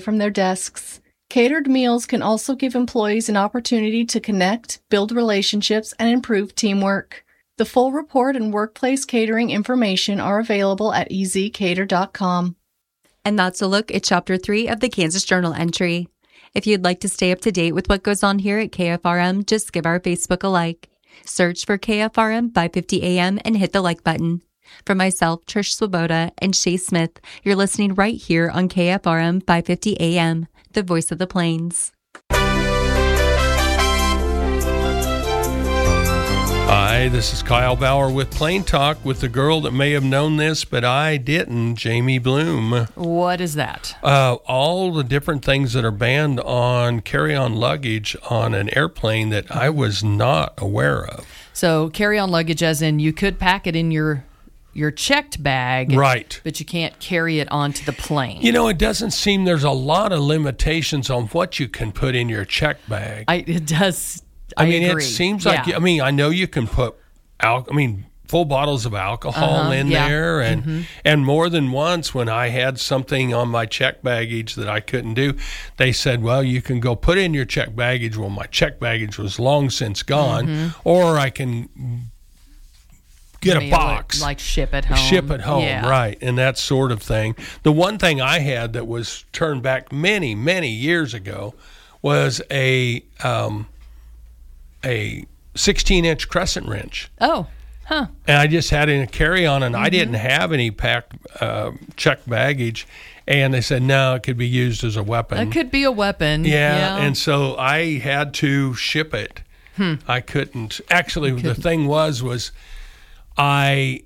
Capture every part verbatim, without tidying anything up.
from their desks. Catered meals can also give employees an opportunity to connect, build relationships, and improve teamwork. The full report and workplace catering information are available at e z cater dot com. And that's a look at Chapter three of the Kansas Journal entry. If you'd like to stay up to date with what goes on here at K F R M, just give our Facebook a like. Search for K F R M five fifty A M and hit the like button. For myself, Trish Swoboda, and Shay Smith, you're listening right here on K F R M five fifty A M, the voice of the Plains. Hi, this is Kyle Bauer with Plain Talk with the girl that may have known this, but I didn't, Jamie Bloom. What is that? Uh, all the different things that are banned on carry-on luggage on an airplane that I was not aware of. So carry-on luggage as in you could pack it in your your checked bag, right? But you can't carry it onto the plane. You know, it doesn't seem there's a lot of limitations on what you can put in your checked bag. I, it does. I, I mean, agree. it seems like, yeah. I mean, I know you can put, al- I mean, full bottles of alcohol uh-huh, in yeah. there. And mm-hmm. and more than once when I had something on my check baggage that I couldn't do, they said, well, you can go put in your check baggage. Well, my check baggage was long since gone. Mm-hmm. Or I can get a box. Like ship it home. Ship it home, yeah. right, and that sort of thing. The one thing I had that was turned back many, many years ago was a um, a sixteen-inch crescent wrench. Oh, huh. And I just had it in a carry-on, and mm-hmm. I didn't have any packed uh, checked baggage. And they said, no, it could be used as a weapon. It could be a weapon. Yeah, yeah. and so I had to ship it. Hmm. I couldn't. Actually, couldn't. The thing was, was I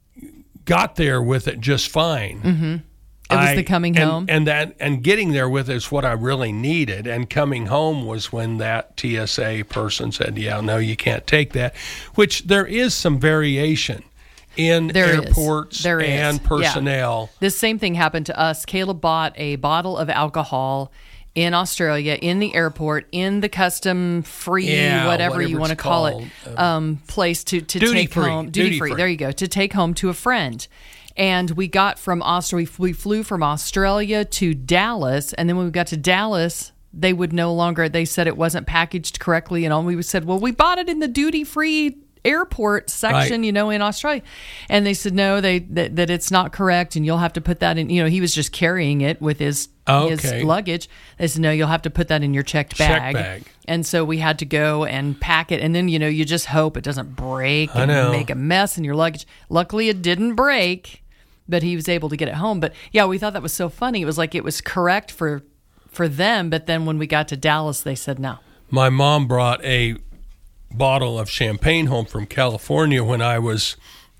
got there with it just fine. Mm-hmm. It was I, the coming and, home? And that and getting there with it is what I really needed. And coming home was when that T S A person said, yeah, no, you can't take that, which there is some variation in there airports is. There and is. personnel. Yeah. This same thing happened to us. Caleb bought a bottle of alcohol in Australia, in the airport, in the custom-free, yeah, whatever, whatever you want to call it, um, place to, to duty take free. home. Duty, duty free. free. There you go. To take home to a friend. And we got from Australia, we flew from Australia to Dallas, and then when we got to Dallas, they would no longer, they said it wasn't packaged correctly, and all. We said, well, we bought it in the duty-free airport section, right. you know, in Australia. And they said, no, they that, that it's not correct, and you'll have to put that in, you know, he was just carrying it with his, okay. his luggage. They said, no, you'll have to put that in your checked bag. Check bag. And so we had to go and pack it, and then, you know, you just hope it doesn't break and make a mess in your luggage. Luckily, it didn't break, but he was able to get it home. But yeah, we thought that was so funny. It was like it was correct for for them, but then when we got to Dallas, they said no. My mom brought a bottle of champagne home from California when I was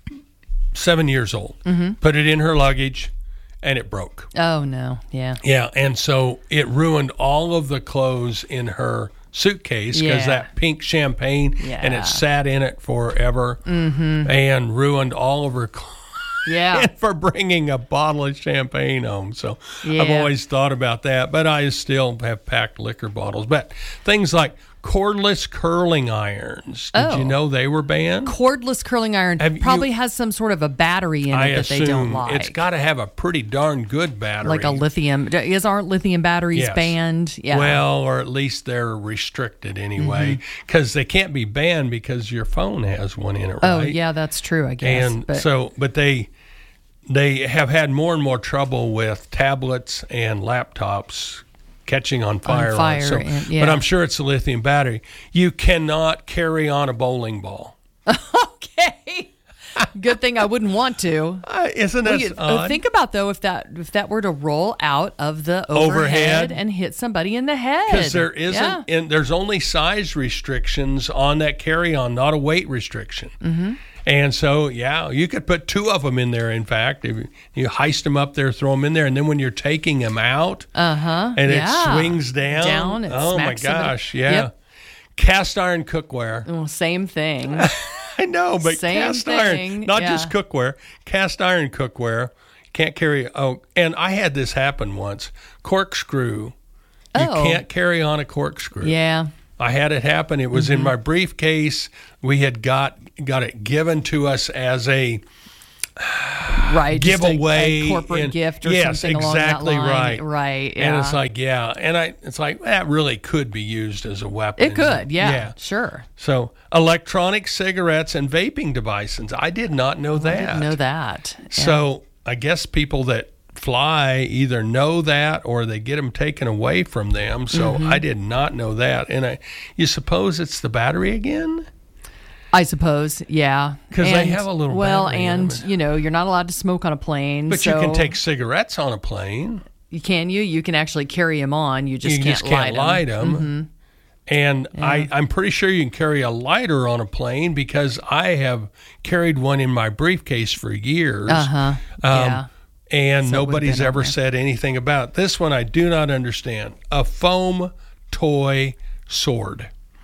seven years old. Mm-hmm. Put it in her luggage, and it broke. Oh, no. Yeah. Yeah, and so it ruined all of the clothes in her suitcase because yeah. that pink champagne, yeah. and it sat in it forever mm-hmm. and ruined all of her clothes. Yeah. For bringing a bottle of champagne home. So yeah. I've always thought about that, but I still have packed liquor bottles. But things like cordless curling irons. Did oh. you know they were banned? Cordless curling iron have probably you, has some sort of a battery in I it that they don't like. It's got to have a pretty darn good battery. Like a lithium. Is aren't lithium batteries yes. banned? Yeah. Well, or at least they're restricted anyway, because mm-hmm. they can't be banned because your phone has one in it, right? Oh, yeah, that's true, I guess. And but. so, but they... They have had more and more trouble with tablets and laptops catching on fire. On fire, so, and, yeah. But I'm sure it's a lithium battery. You cannot carry on a bowling ball. Okay. Good thing I wouldn't want to. Uh, isn't that well, you, odd? Think about, though, if that if that were to roll out of the overhead, overhead and hit somebody in the head. Because there isn't, yeah. and there's only size restrictions on that carry-on, not a weight restriction. Mm-hmm. And so, yeah, you could put two of them in there, in fact. If you heist them up there, throw them in there, and then when you're taking them out, uh-huh. and yeah. it swings down. Down it oh, my smacks gosh, somebody. yeah. Yep. Cast iron cookware. Well, same thing. I know, but Same cast thing. iron, not yeah. just cookware, cast iron cookware. Can't carry, oh, and I had this happen once. Corkscrew. You Oh. can't carry on a corkscrew. Yeah. I had it happen. It was mm-hmm. in my briefcase. We had got got it given to us as a right, just giveaway, a, a corporate and, gift or yes, something exactly along that line. right, right, yeah. And it's like, yeah, and I, it's like that really could be used as a weapon. It could, yeah, yeah. sure. So electronic cigarettes and vaping devices. I did not know that. I didn't know that. Yeah. So I guess people that fly either know that or they get them taken away from them. So mm-hmm. I did not know that. And I, you suppose it's the battery again? I suppose, yeah. Because they have a little well, battery in and them. you know, you're not allowed to smoke on a plane. But so you can take cigarettes on a plane. You can you? You can actually carry them on. You just you can't, just can't light them. them. Mm-hmm. And Yeah. I, I'm pretty sure you can carry a lighter on a plane because I have carried one in my briefcase for years. Uh-huh. Um, Yeah. And So it would've nobody's been on ever there. said anything about it. This one I do not understand. A foam toy sword.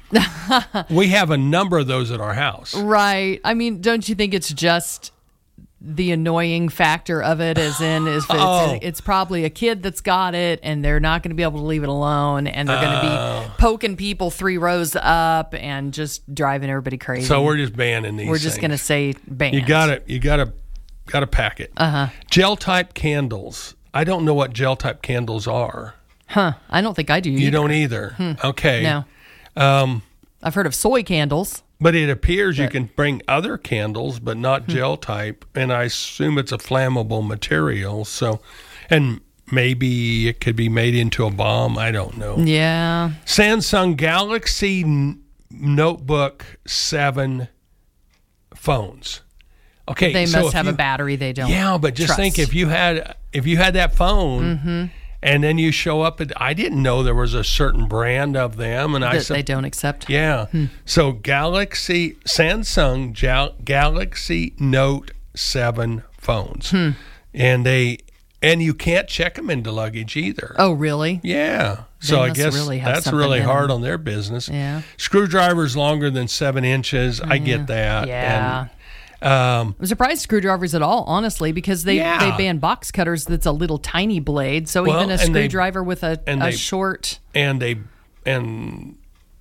We have a number of those at our house. Right. I mean, don't you think it's just the annoying factor of it, as in, is that Oh. it's, it's probably a kid that's got it, and they're not going to be able to leave it alone, and they're going to Oh. be poking people three rows up and just driving everybody crazy. So we're just banning these We're just things. going to say ban. You got to you got to got to pack it. Uh-huh. Gel type candles. I don't know what gel type candles are. Huh. I don't think I do. You either. don't either. Okay. No. Um, I've heard of soy candles. but it appears you can bring other candles, but not Hmm. gel type, and I assume it's a flammable material. So, and maybe it could be made into a bomb. I don't know. Yeah. Samsung Galaxy N- Notebook seven phones. Okay, They so must if have you- a battery they don't. Yeah, but just trust. think if you had if you had that phone, Mm-hmm. and then you show up at, I didn't know there was a certain brand of them, and I that said, they don't accept. yeah. Hmm. So Galaxy Samsung Gal- Galaxy Note seven phones, Hmm. and they and you can't check them into luggage either. Oh, really? Yeah. So I must guess really have that's something really in hard them. on their business. Yeah. Screwdrivers longer than seven inches. I get that. Yeah. And, um, I'm surprised screwdrivers at all, honestly, because they, Yeah. they ban box cutters that's a little tiny blade. So Well, even a and they- screwdriver with a, and a they- short. and they and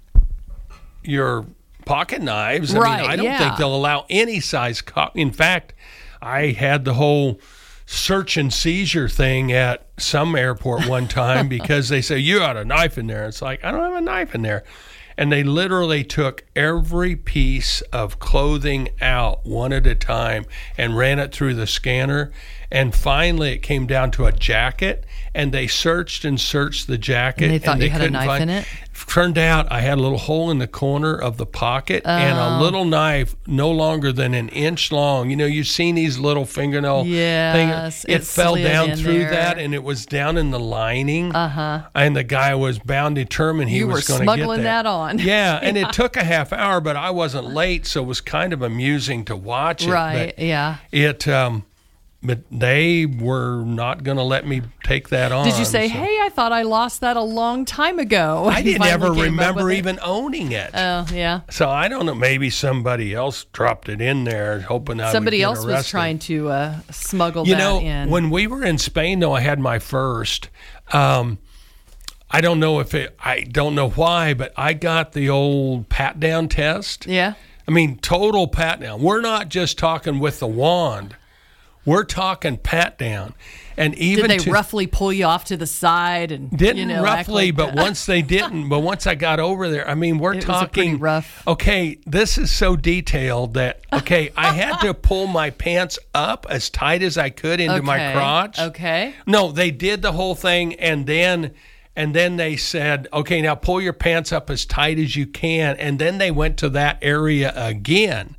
your pocket knives. I Right, mean, I don't yeah. think they'll allow any size. Co- In fact, I had the whole search and seizure thing at some airport one time because they say you got a knife in there. It's like I don't have a knife in there. And they literally took every piece of clothing out one at a time and ran it through the scanner. And finally, it came down to a jacket. And they searched and searched the jacket. And they thought you had a couldn't knife find- in it? Turned out I had a little hole in the corner of the pocket and Oh. a little knife no longer than an inch long. You know, you've seen these little fingernail Yes, thing. It, it fell slid down in through there. that and it was down in the lining. Uh-huh. And the guy was bound determined he You was were going to get smuggling that. that on. Yeah, and it took a half hour, but I wasn't late, so it was kind of amusing to watch it. Right, But yeah. It, um, but they were not going to let me take that on. Did you say, so- hey, I thought I lost that a long time ago? I You didn't finally ever came up remember with it? even owning it. Oh, yeah. So I don't know. Maybe somebody else dropped it in there, hoping I Somebody would get else was arrested. trying to uh, smuggle You that know, in. when we were in Spain, though, I had my first. Um, I don't know if it. I don't know why, but I got the old pat down test. yeah. I mean, total pat down. We're not just talking with the wand. We're talking pat down, and even Did they to, roughly pull you off to the side and Didn't you know, act roughly, like but that? once they didn't, but once I got over there, I mean, we're It was a talking pretty rough- Okay, this is so detailed that okay, I had to pull my pants up as tight as I could into my Okay, crotch. okay. No, they did the whole thing, and then and then they said, okay, now pull your pants up as tight as you can, and then they went to that area again.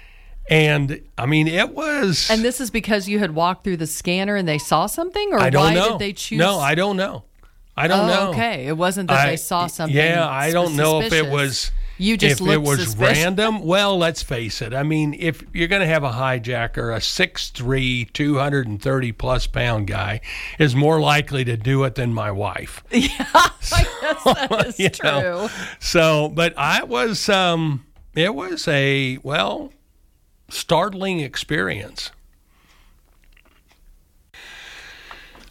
And I mean, it was. And this is because you had walked through the scanner and they saw something, or I don't why know. did they choose? No, I don't know. I don't oh, know. Okay, it wasn't that I- they saw something. Yeah, I don't know if it suspicious. was. You just if looked it was suspicious. random. Well, let's face it. I mean, if you're going to have a hijacker, a six three, two hundred thirty plus pound guy is more likely to do it than my wife. Yeah, I guess that is You true. know? So, but I was. Um, it was a well. startling experience.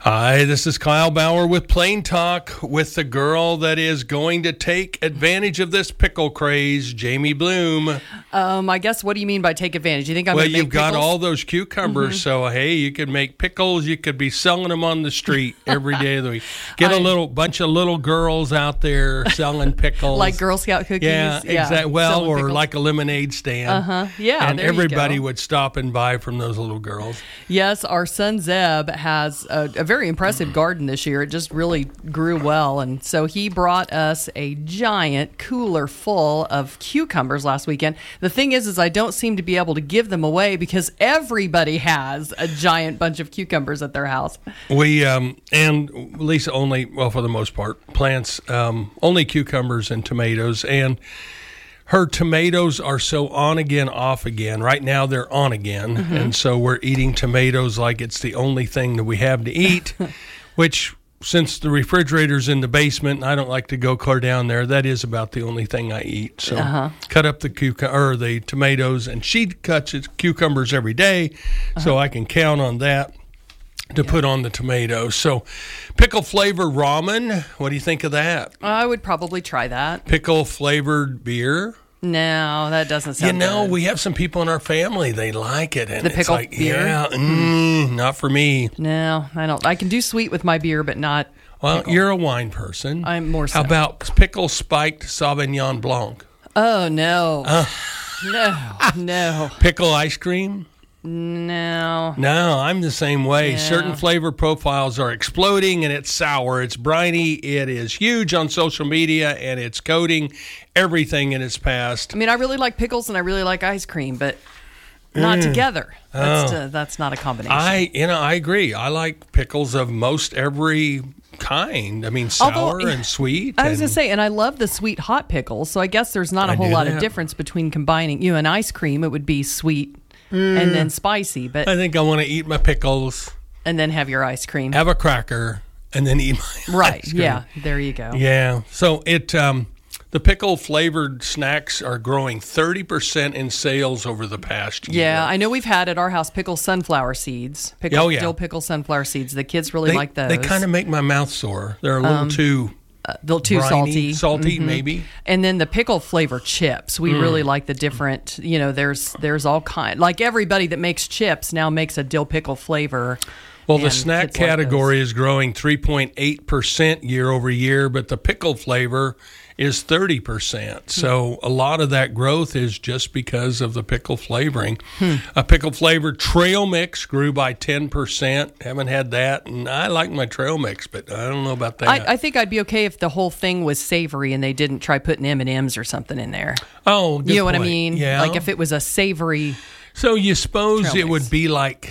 Hi, this is Kyle Bauer with Plain Talk with the girl that is going to take advantage of this pickle craze, Jamie Bloom. Um, I guess, what do you mean by take advantage? You think I'm well, going to make you've got pickles? all those cucumbers, mm-hmm. so hey, you could make pickles. You could be selling them on the street every day of the week. Get I, a little bunch of little girls out there selling pickles, like Girl Scout cookies. Yeah, yeah exactly. Well, or pickles. like a lemonade stand. Uh huh. Yeah, and there everybody you go. would stop and buy from those little girls. Yes, our son Zeb has a, a very impressive garden this year. It just really grew well, and so he brought us a giant cooler full of cucumbers last weekend. The thing is, is I don't seem to be able to give them away because everybody has a giant bunch of cucumbers at their house. We um, and Lisa only, well, for the most part, plants um, only cucumbers and tomatoes, and her tomatoes are so on again, off again. Right now they're on again, mm-hmm. and so we're eating tomatoes like it's the only thing that we have to eat, which, since the refrigerator's in the basement and I don't like to go clear down there, that is about the only thing I eat. So uh-huh. cut up the cucum- or the tomatoes, and she cuts cucumbers every day, uh-huh. so I can count on that to yeah. put on the tomatoes. So pickle flavor ramen, what do you think of that? I would probably try that. Pickle flavored beer? No, that doesn't sound You know, good. we have some people in our family, they like it. And the it's pickle like, beer? yeah, mm, not for me. No, I don't. I can do sweet with my beer, but not Well, pickle. You're a wine person. I'm more so. How about pickle spiked Sauvignon Blanc? Oh, no. Uh, no, no. Pickle ice cream? No. No, I'm the same way. Yeah. Certain flavor profiles are exploding, and it's sour, it's briny, it is huge on social media, and it's coating everything in its past. I mean, I really like pickles and I really like ice cream, but not mm. together. That's, oh. uh, that's not a combination. I, you know, I agree. I like pickles of most every kind. I mean, sour Although, and sweet. I was and, going to say, and I love the sweet hot pickles, so I guess there's not a I whole lot that. of difference between combining, you know, an ice cream, it would be sweet mm. and then spicy. But I think I want to eat my pickles. And then have your ice cream. Have a cracker, and then eat my right. ice cream. Yeah, there you go. Yeah. So it... Um, The pickle-flavored snacks are growing thirty percent in sales over the past year. Yeah, I know we've had at our house pickle sunflower seeds. Pickle, oh, yeah. Dill pickle sunflower seeds. The kids really they, like those. They kind of make my mouth sore. They're a little um, too... A little too briny, salty. Salty, mm-hmm. maybe. And then the pickle flavor chips. We mm. really like the different, you know, there's there's all kind. Like everybody that makes chips now makes a dill pickle flavor. Well, the snack category like is growing three point eight percent year over year, but the pickle flavor is thirty percent. So a lot of that growth is just because of the pickle flavoring. Hmm. A pickle flavored trail mix grew by ten percent. Haven't had that, and I like my trail mix, but I don't know about that. I, I think I'd be okay if the whole thing was savory and they didn't try putting M and M's or something in there. Oh, good You know point. what I mean? Yeah. Like if it was a savory So you suppose trail it mix. would be like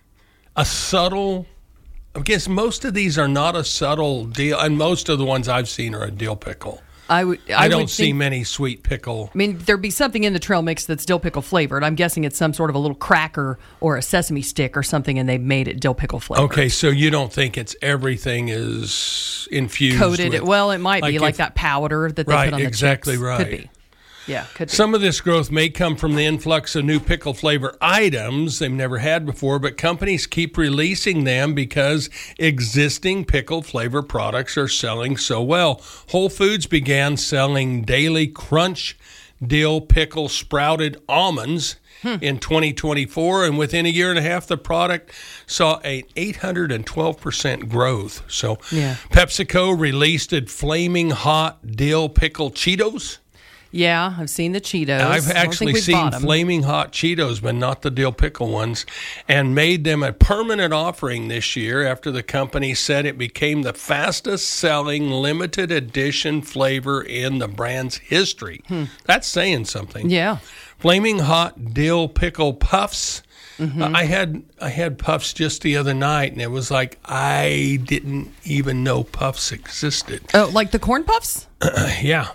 a subtle... I guess most of these are not a subtle deal, and most of the ones I've seen are a dill pickle. I would. I, I don't would see think, many sweet pickle. I mean, there'd be something in the trail mix that's dill pickle flavored. I'm guessing it's some sort of a little cracker or a sesame stick or something, and they made it dill pickle flavored. Okay, so you don't think it's everything is infused coated? with, It, well, it might like be if, like that powder that they right, put on the exactly chips. right. Could be. Yeah, could be. Some of this growth may come from the influx of new pickle flavor items they've never had before, but companies keep releasing them because existing pickle flavor products are selling so well. Whole Foods began selling Daily Crunch dill pickle sprouted almonds hmm. in twenty twenty-four, and within a year and a half, the product saw an eight hundred twelve percent growth. So yeah. PepsiCo released it Flaming Hot Dill Pickle Cheetos. Yeah, I've seen the Cheetos. I've actually seen Flaming Hot Cheetos, but not the dill pickle ones, and made them a permanent offering this year after the company said it became the fastest-selling limited edition flavor in the brand's history. Hmm. That's saying something. Yeah. Flaming Hot Dill Pickle Puffs. Mm-hmm. Uh, I had I had Puffs just the other night, and it was like I didn't even know Puffs existed. Oh, like the Corn Puffs? yeah.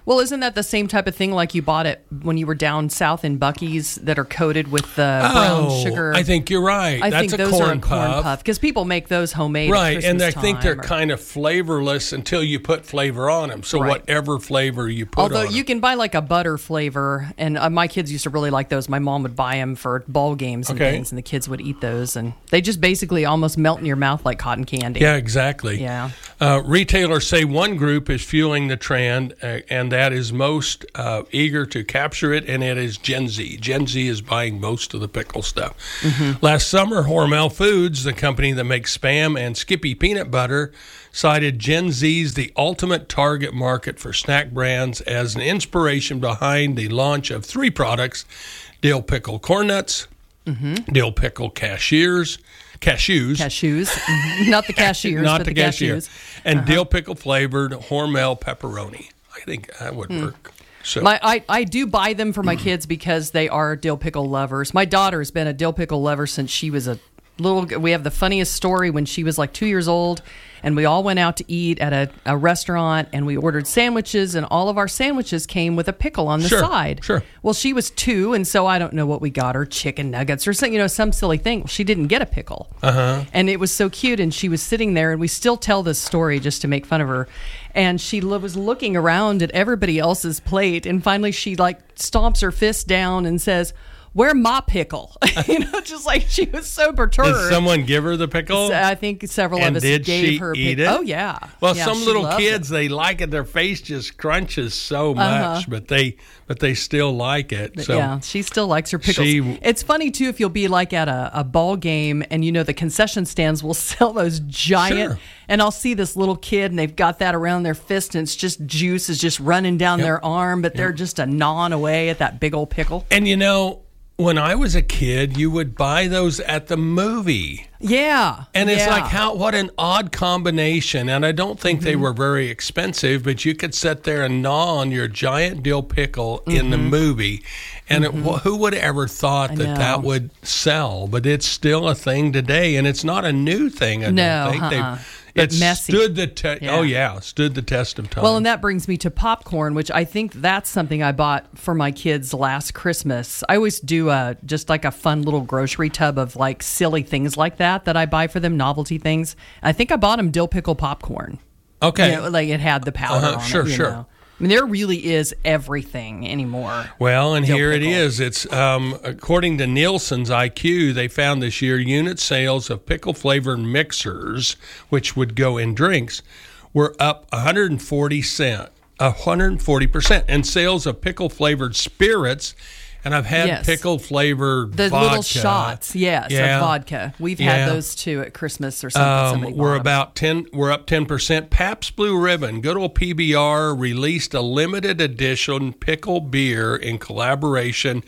Well, isn't that the same type of thing like you bought it when you were down south in Buc-ee's that are coated with the oh, brown sugar? I think you're right. I That's think a those corn are a corn puff. puff because people make those homemade. Right, at and I Christmas think they're time or, kind of flavorless until you put flavor on them. So Right. whatever flavor you put Although on them. you can buy like a butter flavor, and uh, my kids used to really like those. My mom would buy them for ball games and Okay. things, and the kids would eat those, and they just basically almost melt in your mouth like cotton candy. Yeah, exactly. Yeah. Uh, retailers say one group is fueling the trend, uh, and that is most uh, eager to capture it, and it is Gen Z. Gen Z is buying most of the pickle stuff. Mm-hmm. Last summer, Hormel Foods, the company that makes Spam and Skippy peanut butter, cited Gen Z's the ultimate target market for snack brands as an inspiration behind the launch of three products: dill pickle corn nuts, mm-hmm. dill pickle cashiers, cashews, Cashews. Mhm. Not the cashiers, not but the, the, cashier, cashews. and Uh-huh. dill pickle flavored Hormel pepperoni. I think that would Hmm. work. So My, I, I do buy them for my kids because they are dill pickle lovers. My daughter's been a dill pickle lover since she was a little. We have the funniest story when she was like two years old, and we all went out to eat at a, a restaurant, and we ordered sandwiches, and all of our sandwiches came with a pickle on the Sure, side. sure. Well, she was two, and so I don't know what we got her, chicken nuggets or some, you know, some silly thing. Well, she didn't get a pickle. Uh-huh. And it was so cute, and she was sitting there, and we still tell this story just to make fun of her. And she lo- was looking around at everybody else's plate, and finally she like stomps her fist down and says, "Where my pickle?" You know, just like she was so perturbed. did someone give her the pickle? So I think several And of us did gave she her eat pickle. it? Oh yeah. Well, Yeah, some she little loves kids, it. they like it. Their face just crunches so much, Uh-huh. but they but they still like it. But So yeah, she still likes her pickles. She- It's funny too if you'll be like at a, a ball game and you know the concession stands will sell those giant. Sure. And I'll see this little kid and they've got that around their fist and it's just juice is just running down Yep. their arm, but they're just a gnawing away at that big old pickle. And you know, when I was a kid, you would buy those at the movie. Yeah, And it's yeah. like, how what an odd combination. And I don't think Mm-hmm. they were very expensive, but you could sit there and gnaw on your giant dill pickle Mm-hmm. in the movie. And it, wh- who would have ever thought I that know. that would sell? But it's still a thing today, and it's not a new thing, I No, don't think. They've- uh-uh. It It's messy. stood the te- Yeah. oh yeah, stood the test of time. Well, and that brings me to popcorn, which I think that's something I bought for my kids last Christmas. I always do a just like a fun little grocery tub of like silly things like that that I buy for them, novelty things. I think I bought them dill pickle popcorn. okay. You know, like it had the powder Uh-huh, on sure, it. You sure. know. I mean, there really is everything anymore. Well, and Dill here pickle. it is. It's um, according to Nielsen's I Q, they found this year unit sales of pickle flavored mixers, which would go in drinks, were up one hundred forty cent, one hundred forty percent, and sales of pickle flavored spirits. And I've had Yes. pickle flavored The vodka. little shots, yes, Yeah. of vodka. We've Yeah. had those too at Christmas or something. Um, Somebody we're bought 'em. about ten. We're up ten percent. Pabst Blue Ribbon, good old P B R, released a limited edition pickle beer in collaboration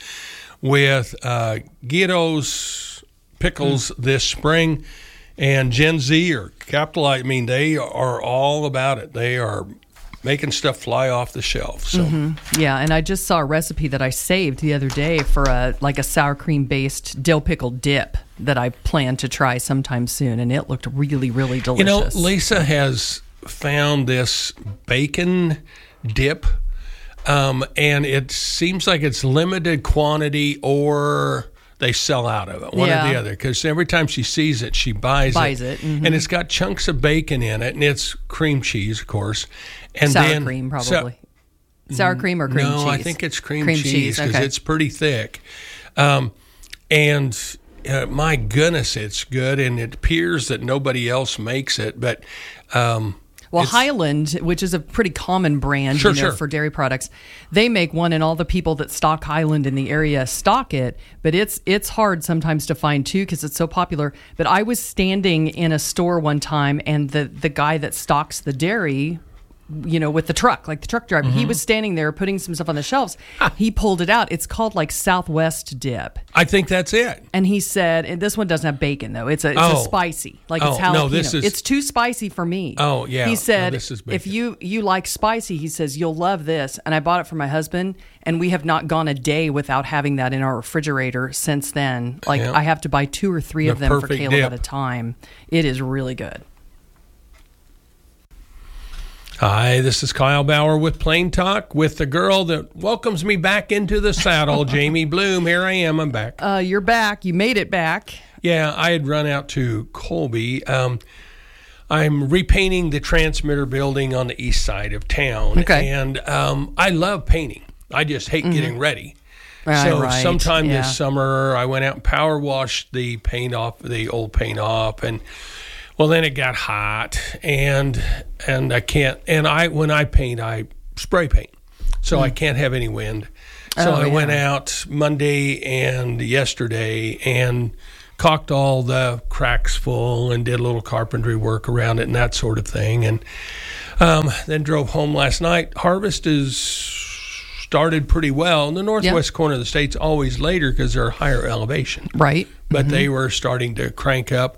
with uh, Guido's Pickles Hmm. this spring, and Gen Z are capitalized. I mean, they are all about it. They are making stuff fly off the shelf. So. Mm-hmm. Yeah, and I just saw a recipe that I saved the other day for a like a sour cream based dill pickle dip that I plan to try sometime soon, and it looked really, really delicious. You know, Lisa has found this bacon dip, um, and it seems like it's limited quantity or they sell out of it, one Yeah. or the other. Because every time she sees it, she buys, Buys it. it, mhm. And it's got chunks of bacon in it, and it's cream cheese, of course. And sour then, cream, so- probably. Sour cream or cream no, cheese? I think it's cream, cream cheese because okay. it's pretty thick. Um, and uh, my goodness, it's good. And it appears that nobody else makes it. But um, Well, it's- Highland, which is a pretty common brand Sure, you know, sure. for dairy products, they make one, and all the people that stock Highland in the area stock it. But it's it's hard sometimes to find too because it's so popular. But I was standing in a store one time, and the the guy that stocks the dairy, you know, with the truck, like the truck driver, Mm-hmm. he was standing there putting some stuff on the shelves. He pulled it out. It's called like Southwest dip. I think that's it. And he said, and this one doesn't have bacon though. It's a, it's Oh. a spicy, like Oh, it's jalapeno. no, this is- it's too spicy for me. Oh, yeah. He No, said, this is if bacon. you you like spicy, he says you'll love this. And I bought it for my husband, and we have not gone a day without having that in our refrigerator since then. Like Yeah. I have to buy two or three The of them for perfect Caleb dip. at a time. It is really good. Hi, this is Kyle Bauer with Plain Talk with the girl that welcomes me back into the saddle, Jamie Bloom. Here I am. I'm back. Uh, you're back. You made it back. Yeah, I had run out to Colby. Um, I'm repainting the transmitter building on the east side of town. Okay. And um, I love painting. I just hate mm-hmm. getting ready. Right, so right. sometime yeah. this summer, I went out and power washed the paint off, the old paint off, and well, then it got hot, and and I can't. And I when I paint, I spray paint, so mm. I can't have any wind. So oh, I yeah. went out Monday and yesterday and caulked all the cracks full and did a little carpentry work around it and that sort of thing. And um, then drove home last night. Harvest is started pretty well. In the northwest yep. corner of the state's always later because they're higher elevation. Right. But mm-hmm. they were starting to crank up.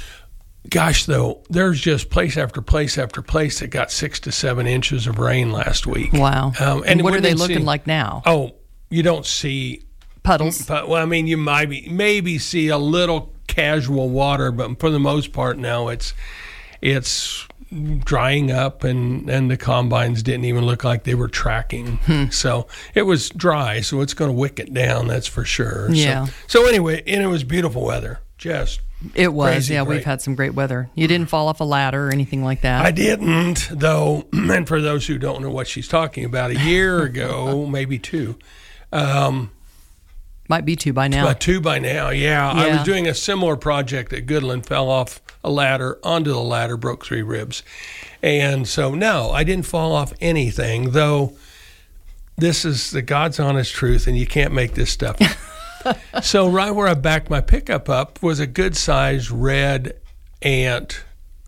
Gosh, though, there's just place after place after place that got six to seven inches of rain last week. Wow. Um, and, and what are they looking see, like now? Oh, you don't see puddles. But, well, I mean, you might be, maybe see a little casual water, but for the most part now it's it's drying up, and, and the combines didn't even look like they were tracking. Hmm. So it was dry, so it's going to wick it down, that's for sure. Yeah. So, so anyway, and it was beautiful weather. Just It was, crazy yeah. great. We've had some great weather. You didn't fall off a ladder or anything like that? I didn't, though. And for those who don't know what she's talking about, a year ago, maybe two. Um, Might be two by now. Uh, two by now, yeah. yeah. I was doing a similar project at Goodland, fell off a ladder, onto the ladder, broke three ribs. And so, no, I didn't fall off anything, though this is the God's honest truth, and you can't make this stuff up. So right where I backed my pickup up was a good-sized red ant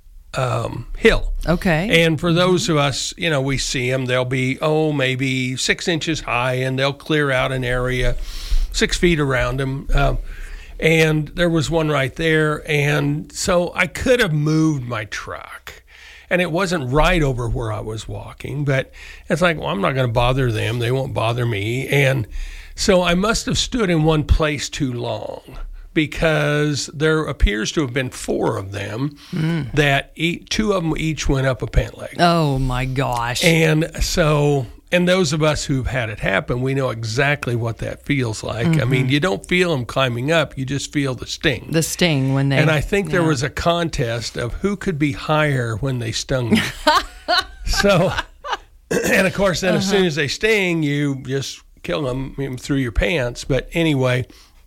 um, hill. Okay. And for those of us, you know, we see them. They'll be, oh, maybe six inches high, and they'll clear out an area six feet around them. Um, and there was one right there. And so I could have moved my truck. And it wasn't right over where I was walking. But it's like, well, I'm not going to bother them. They won't bother me. And so I must have stood in one place too long, because there appears to have been four of them mm. that each, two of them each went up a pant leg. Oh, my gosh. And so, and those of us who've had it happen, we know exactly what that feels like. Mm-hmm. I mean, you don't feel them climbing up, you just feel the sting. The sting when they... And I think yeah. there was a contest of who could be higher when they stung you. So, and of course, then uh-huh. as soon as they sting, you just kill them through your pants. But anyway...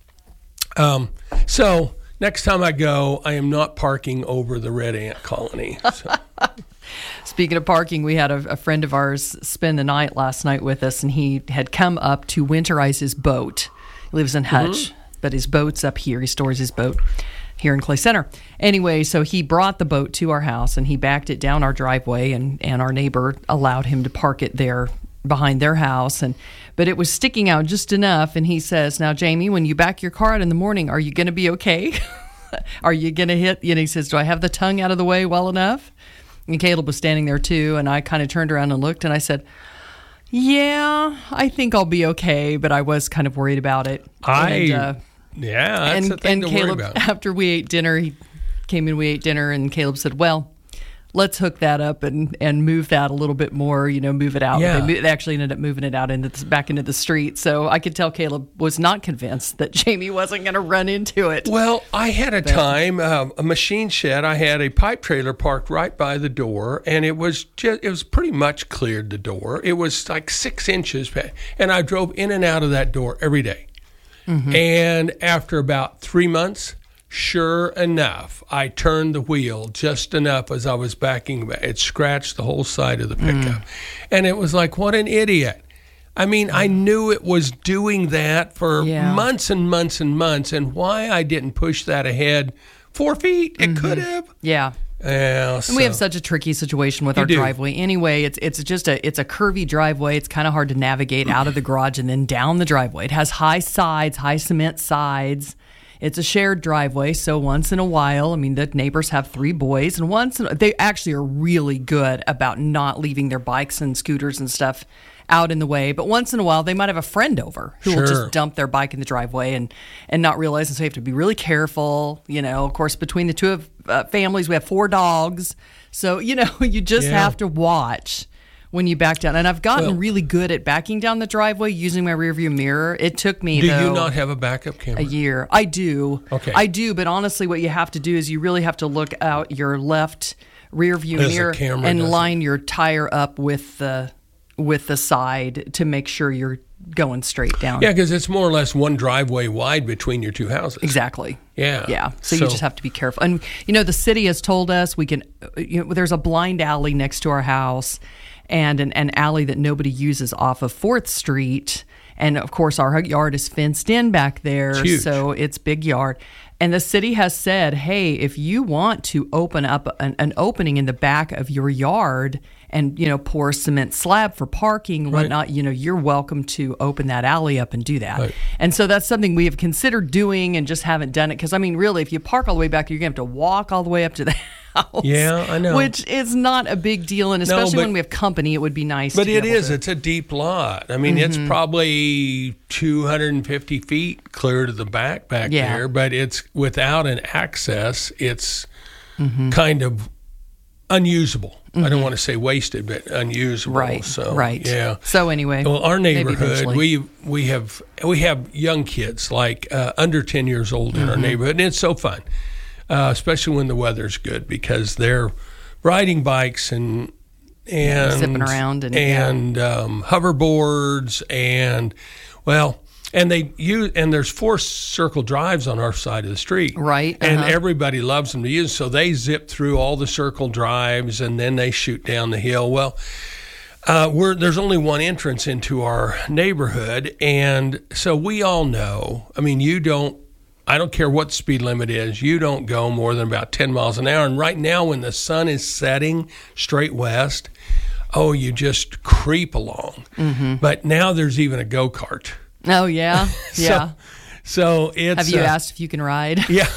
Um, so next time I go, I am not parking over the red ant colony. So. Speaking of parking, we had a, a friend of ours spend the night last night with us, and he had come up to winterize his boat. He lives in Hutch, mm-hmm. but his boat's up here. He stores his boat here in Clay Center. Anyway, so he brought the boat to our house, and he backed it down our driveway, and, and our neighbor allowed him to park it there behind their house, and but it was sticking out just enough. And he says, now, Jamie, when you back your car out in the morning, are you going to be okay? Are you going to hit? And he says, do I have the tongue out of the way well enough? And Caleb was standing there too, and I kind of turned around and looked, and I said, yeah, I think I'll be okay, but I was kind of worried about it. I, and, uh, yeah, that's and, the thing and to Caleb, worry about. After we ate dinner, he came in, we ate dinner, and Caleb said, well, let's hook that up and, and move that a little bit more, you know, move it out. Yeah. They, they actually ended up moving it out into the, back into the street. So I could tell Caleb was not convinced that Jamie wasn't going to run into it. Well, I had a but, time, uh, a machine shed. I had a pipe trailer parked right by the door, and it was just, it was pretty much cleared the door. It was like six inches, and I drove in and out of that door every day. Mm-hmm. And after about three months, sure enough, I turned the wheel just enough as I was backing back. It scratched the whole side of the pickup. Mm. And it was like, what an idiot. I mean, I knew it was doing that for yeah. months and months and months, and why I didn't push that ahead four feet. It mm-hmm. could have. Yeah. Yeah, so. And we have such a tricky situation with you our do. driveway. Anyway, it's it's just a it's a curvy driveway. It's kind of hard to navigate out of the garage and then down the driveway. It has high sides, high cement sides. it's a shared driveway. So once in a while, I mean, the neighbors have three boys, and once in, they actually are really good about not leaving their bikes and scooters and stuff out in the way. But once in a while, they might have a friend over who sure. will just dump their bike in the driveway and, and not realize. And so you have to be really careful. You know, of course, between the two of uh, families, we have four dogs. So, you know, you just yeah. have to watch when you back down. And I've gotten well, really good at backing down the driveway using my rearview mirror. It took me, Do though, you not have a backup camera? A year. I do. Okay. I do, but honestly, what you have to do is you really have to look out your left rearview As the mirror camera and doesn't. line your tire up with the with the side to make sure you're going straight down. Yeah, because it's more or less one driveway wide between your two houses. Exactly. Yeah. Yeah. So, So- you just have to be careful. And, you know, the city has told us we can, you know, there's a blind alley next to our house and an, an alley that nobody uses off of fourth Street. And, of course, our yard is fenced in back there. It's huge. So it's big yard. And the city has said, hey, if you want to open up an, an opening in the back of your yard and, you know, pour a cement slab for parking and Right. whatnot, you know, you're welcome to open that alley up and do that. Right. And so that's something we have considered doing and just haven't done it. Because, I mean, really, if you park all the way back, you're going to have to walk all the way up to the house. Yeah, I know. Which is not a big deal. And especially but- when we have company, it would be nice But to be it able is. to- It's a deep lot. I mean, Mm-hmm. it's probably two hundred fifty feet clear to the back back Yeah. there. But it's without an access, it's Mm-hmm. kind of unusable. I don't want to say wasted, but unusable. Right, So, right. Yeah. So anyway, Well, our maybe neighborhood, eventually. we we have we have young kids like uh, under ten years old in Mm-hmm. our neighborhood, and it's so fun, uh, especially when the weather's good because they're riding bikes and and zipping around and- and um, hoverboards and well. And they use, and there's four circle drives on our side of the street, Right, And uh-huh. everybody loves them to use. So they zip through all the circle drives, and then they shoot down the hill. Well, uh, we're there's only one entrance into our neighborhood, and so we all know. I mean, you don't. I don't care what the speed limit is. You don't go more than about ten miles an hour. And right now, when the sun is setting straight west, oh, you just creep along. Mm-hmm. But now there's even a go-kart. Oh, yeah. Yeah. So, so it's. have you uh, asked if you can ride? Yeah,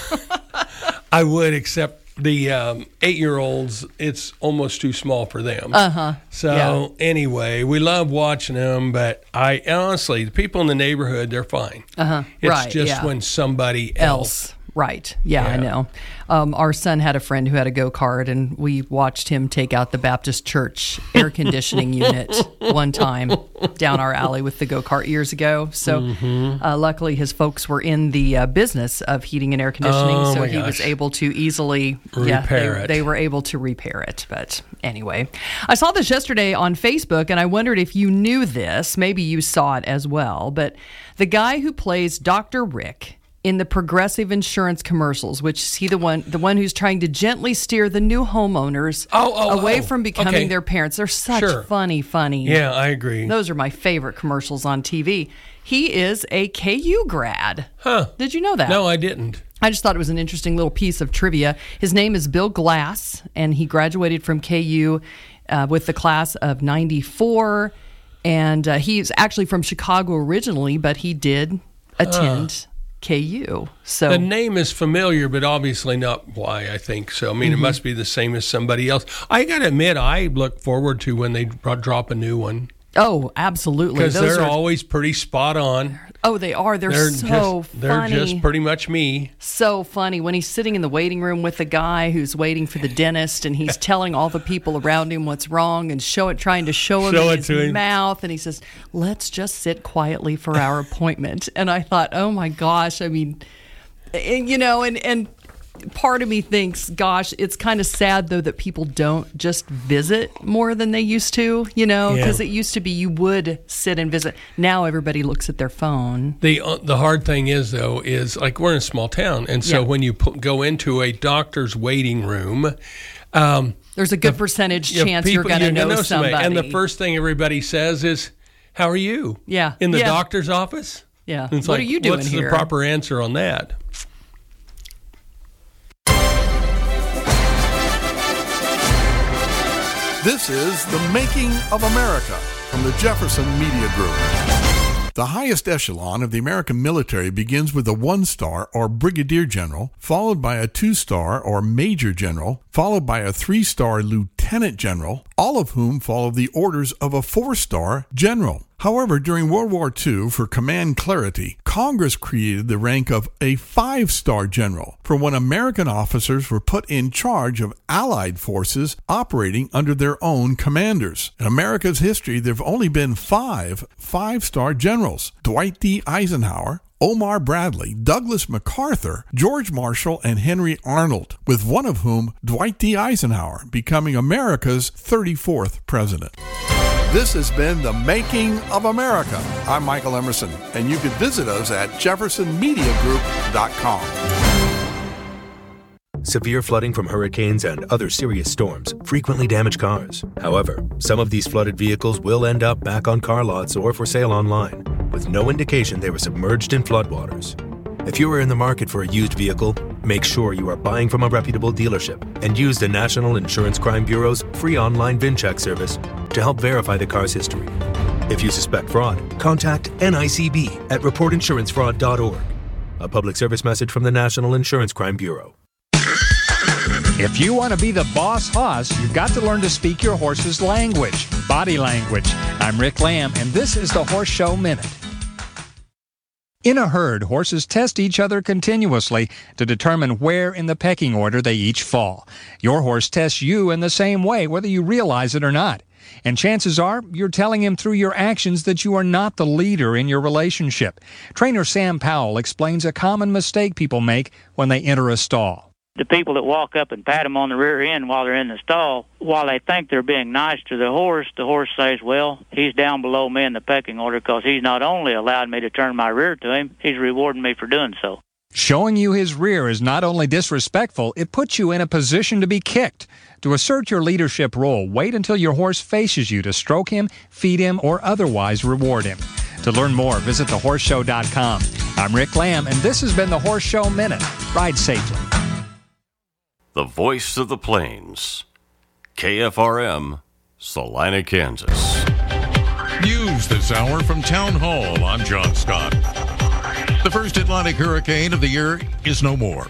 I would, except the um, eight-year-olds, it's almost too small for them. Uh-huh. So Yeah. anyway, we love watching them, but I honestly, the people in the neighborhood, they're fine. Uh-huh. It's Right, just yeah. when somebody else. else. Right. Yeah, I Yeah. know. Um, our son had a friend who had a go-kart, and we watched him take out the Baptist Church air conditioning unit one time down our alley with the go-kart years ago. So Mm-hmm. uh, luckily his folks were in the uh, business of heating and air conditioning, Oh, so my he was gosh. able to easily yeah, Repair they, it. they were able to repair it. But anyway, I saw this yesterday on Facebook, and I wondered if you knew this. Maybe you saw it as well. But the guy who plays Doctor Rick in the Progressive Insurance commercials, which is he the one the one who's trying to gently steer the new homeowners Oh, oh, away oh. from becoming Okay. their parents. They're such Sure. funny, funny. Yeah, I agree. Those are my favorite commercials on T V. He is a K U grad. Huh. Did you know that? No, I didn't. I just thought it was an interesting little piece of trivia. His name is Bill Glass, and he graduated from K U uh, with the class of ninety-four. And uh, he's actually from Chicago originally, but he did attend K U. So The name is familiar, but obviously not why I think so. I mean, Mm-hmm. it must be the same as somebody else. I got to admit, I look forward to when they dro- drop a new one oh, absolutely. because Those they're are, always pretty spot on. oh, they are. They're, They're so just, they're funny. just pretty much me. So funny when he's sitting in the waiting room with the guy who's waiting for the dentist, and he's telling all the people around him what's wrong and show it, trying to show him Show in it his to him. mouth, and he says, "Let's just sit quietly for our appointment." And I thought, oh my gosh, I mean, and, you know, and and part of me thinks, gosh, it's kind of sad though that people don't just visit more than they used to, you know, Yeah. because it used to be you would sit and visit. Now everybody looks at their phone. The uh, the hard thing is though is like we're in a small town, and so Yeah. when you put, go into a doctor's waiting room, um, There's a good percentage you know, chance you're people- going to know somebody. and the first thing everybody says is, "How are you?" Yeah. in the Yeah. doctor's office. Yeah. And it's What like, are you doing what's here? the proper answer on that? This is The Making of America from the Jefferson Media Group. The highest echelon of the American military begins with a one-star or brigadier general, followed by a two-star or major general, followed by a three-star lieutenant general, all of whom follow the orders of a four-star general. However, during World War Two, for command clarity, Congress created the rank of a five-star general for when American officers were put in charge of Allied forces operating under their own commanders. In America's history, there have only been five five-star generals: Dwight D. Eisenhower, Omar Bradley, Douglas MacArthur, George Marshall, and Henry Arnold, with one of whom, Dwight D. Eisenhower, becoming America's thirty-fourth president. This has been The Making of America. I'm Michael Emerson, and you can visit us at jefferson media group dot com. Severe flooding from hurricanes and other serious storms frequently damage cars. However, some of these flooded vehicles will end up back on car lots or for sale online, with no indication they were submerged in floodwaters. If you are in the market for a used vehicle, make sure you are buying from a reputable dealership and use the National Insurance Crime Bureau's free online VIN check service to help verify the car's history. If you suspect fraud, contact N I C B at report insurance fraud dot org. A public service message from the National Insurance Crime Bureau. If you want to be the boss hoss, you've got to learn to speak your horse's language, body language. I'm Rick Lamb, and this is the Horse Show Minute. In a herd, horses test each other continuously to determine where in the pecking order they each fall. Your horse tests you in the same way, whether you realize it or not. And chances are, you're telling him through your actions that you are not the leader in your relationship. Trainer Sam Powell explains a common mistake people make when they enter a stall. The people that walk up and pat them on the rear end while they're in the stall, while they think they're being nice to the horse, the horse says, well, he's down below me in the pecking order because he's not only allowed me to turn my rear to him, he's rewarding me for doing so. Showing you his rear is not only disrespectful, it puts you in a position to be kicked. To assert your leadership role, wait until your horse faces you to stroke him, feed him, or otherwise reward him. To learn more, visit the horse show dot com. I'm Rick Lamb, and this has been the Horse Show Minute. Ride safely. The voice of the plains. K F R M, Salina, Kansas. News this hour from Town Hall. I'm John Scott. The first Atlantic hurricane of the year is no more.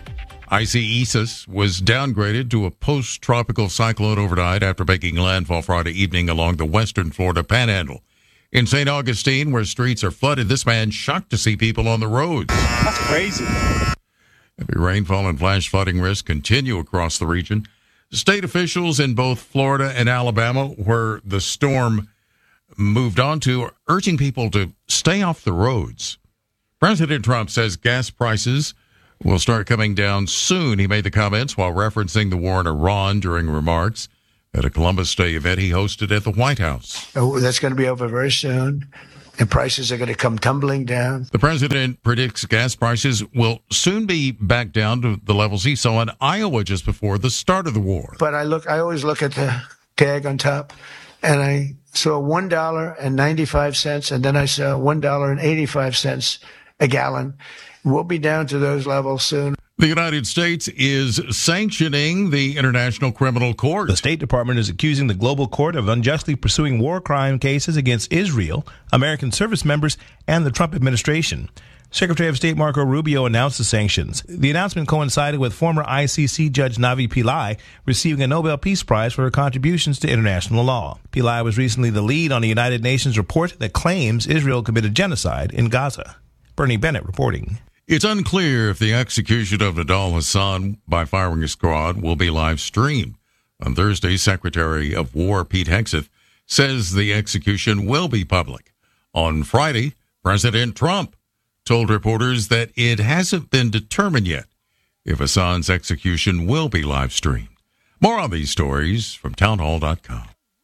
Isaias was downgraded to a post-tropical cyclone overnight after making landfall Friday evening along the western Florida panhandle. In Saint Augustine, where streets are flooded, this man shocked to see people on the roads. That's crazy. Heavy rainfall and flash flooding risks continue across the region. State officials in both Florida and Alabama, where the storm moved on to, are urging people to stay off the roads. President Trump says gas prices will start coming down soon. He made the comments while referencing the war in Iran during remarks at a Columbus Day event he hosted at the White House. Oh, that's going to be over very soon. And prices are going to come tumbling down. The president predicts gas prices will soon be back down to the levels he saw in Iowa just before the start of the war. But I look, I always look at the tag on top, and I saw one dollar and ninety-five cents, and then I saw one dollar and eighty-five cents a gallon. We'll be down to those levels soon. The United States is sanctioning the International Criminal Court. The State Department is accusing the global court of unjustly pursuing war crime cases against Israel, American service members, and the Trump administration. Secretary of State Marco Rubio announced the sanctions. The announcement coincided with former I C C Judge Navi Pillai receiving a Nobel Peace Prize for her contributions to international law. Pillai was recently the lead on the United Nations report that claims Israel committed genocide in Gaza. Bernie Bennett reporting. It's unclear if the execution of Nidal Hasan by firing squad will be live streamed. On Thursday, Secretary of War Pete Hegseth says the execution will be public. On Friday, President Trump told reporters that it hasn't been determined yet if Hasan's execution will be live streamed. More on these stories from town hall dot com.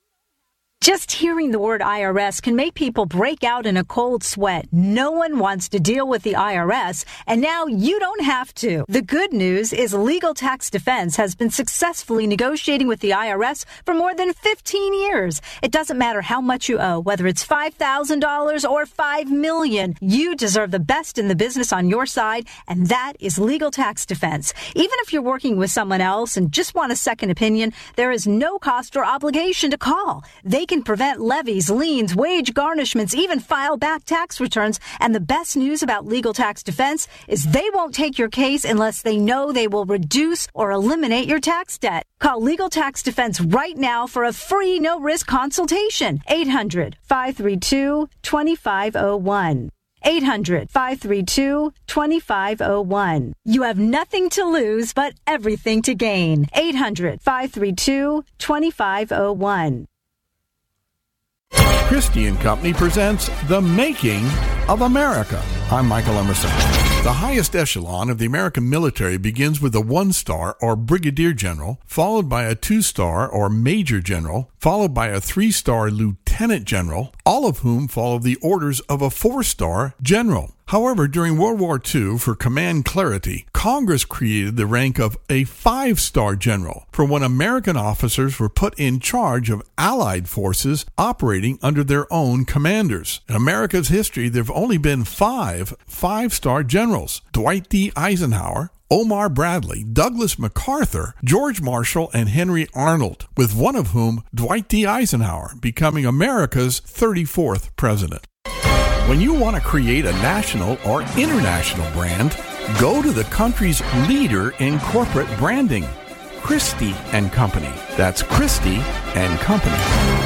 Just hearing the word I R S can make people break out in a cold sweat. No one wants to deal with the I R S, and now you don't have to. The good news is Legal Tax Defense has been successfully negotiating with the I R S for more than fifteen years. It doesn't matter how much you owe, whether it's five thousand dollars or five million dollars. You deserve the best in the business on your side, and that is Legal Tax Defense. Even if you're working with someone else and just want a second opinion, there is no cost or obligation to call. They can can prevent levies, liens, wage garnishments, even file back tax returns. And the best news about Legal Tax Defense is they won't take your case unless they know they will reduce or eliminate your tax debt. Call Legal Tax Defense right now for a free no-risk consultation. eight hundred, five three two, two five zero one. eight hundred, five three two, two five zero one. You have nothing to lose but everything to gain. eight hundred, five three two, two five zero one. Christie and Company presents The Making of America. I'm Michael Emerson. The highest echelon of the American military begins with a one-star or brigadier general, followed by a two-star or major general, followed by a three-star lieutenant general, all of whom follow the orders of a four-star general. However, during World War Two, for command clarity, Congress created the rank of a five-star general for when American officers were put in charge of Allied forces operating under their own commanders. In America's history, there have only been five five-star generals: Dwight D. Eisenhower, Omar Bradley, Douglas MacArthur, George Marshall, and Henry Arnold, with one of whom, Dwight D. Eisenhower, becoming America's thirty-fourth president. When you want to create a national or international brand, go to the country's leader in corporate branding, Christie and Company. That's Christie and Company.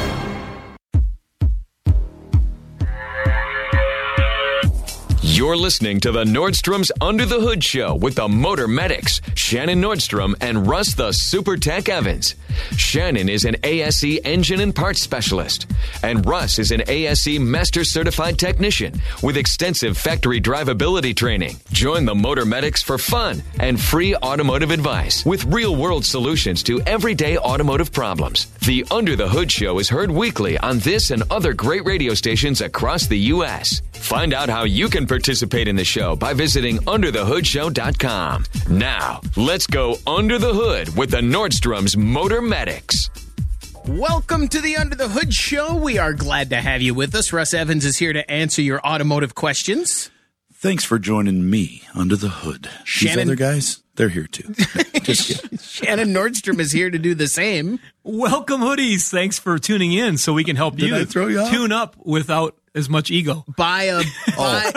You're listening to the Nordstrom's Under the Hood Show with the Motor Medics, Shannon Nordstrom and Russ the Super Tech Evans. Shannon is an A S E engine and parts specialist, and Russ is an A S E Master Certified Technician with extensive factory drivability training. Join the Motor Medics for fun and free automotive advice with real-world solutions to everyday automotive problems. The Under the Hood Show is heard weekly on this and other great radio stations across the U S Find out how you can participate in the show by visiting under the hood show dot com. Now, let's go under the hood with the Nordstrom's Motor Medics. Welcome to the Under the Hood Show. We are glad to have you with us. Russ Evans is here to answer your automotive questions. Thanks for joining me under the hood. Shannon, These other guys, they're here too. Just kidding. Shannon Nordstrom is here to do the same. Welcome, hoodies. Thanks for tuning in. So we can help Did you, I throw you off? tune up without as much ego. Buy a. Buy,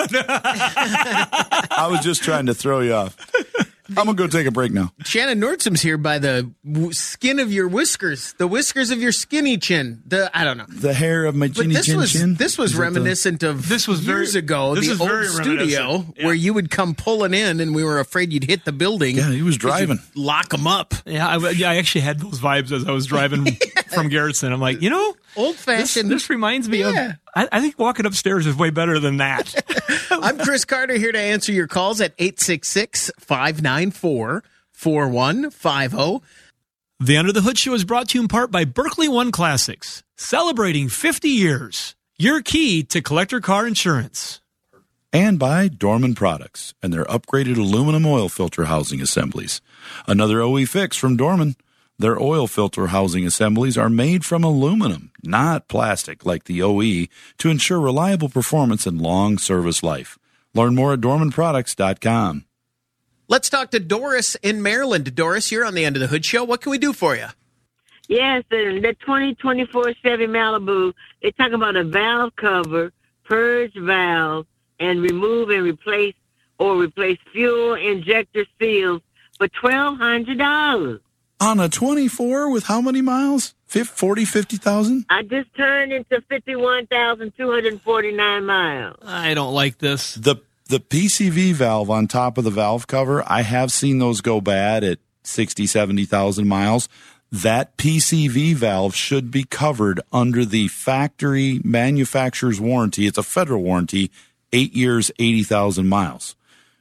I was just trying to throw you off. I'm going to go take a break now. Shannon Nordstrom's here by the w- skin of your whiskers, the whiskers of your skinny chin. The I don't know. The hair of my chinny this chin was, chin. This was Is that reminiscent the... of this was years very, ago, this the is old very studio yeah. where you would come pulling in and we were afraid you'd hit the building. Yeah, he was driving. Lock them up. Yeah I, yeah, I actually had those vibes as I was driving from Garrettson. I'm like, you know, old-fashioned. This, this reminds me yeah. of, I, I think walking upstairs is way better than that. I'm Chris Carter here to answer your calls at eight six six, five nine four, four one five zero. The Under the Hood Show is brought to you in part by Berkeley One Classics, celebrating fifty years. Your key to collector car insurance. And by Dorman Products and their upgraded aluminum oil filter housing assemblies. Another O E fix from Dorman. Their oil filter housing assemblies are made from aluminum, not plastic like the O E, to ensure reliable performance and long service life. Learn more at dorman products dot com. Let's talk to Doris in Maryland. Doris, you're on the End of the Hood Show. What can we do for you? Yes, the, the twenty twenty-four Chevy Malibu, they talk about a valve cover, purge valve, and remove and replace or replace fuel injector seals for twelve hundred dollars. On a twenty-four with how many miles? forty, fifty thousand? I just turned into fifty-one thousand two hundred forty-nine miles. I don't like this. The the P C V valve on top of the valve cover, I have seen those go bad at sixty, seventy thousand miles. That P C V valve should be covered under the factory manufacturer's warranty. It's a federal warranty, eight years, eighty thousand miles.